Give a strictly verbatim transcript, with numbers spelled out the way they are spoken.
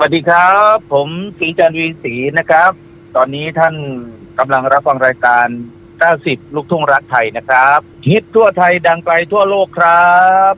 วัสดีครับผมศรีจันทร์วีศรีนะครับตอนนี้ท่านกำลังรับฟังรายการเก้าสิบลูกทุ่งรักไทยนะครับฮิตทั่วไทยดังไกลทั่วโลกครับ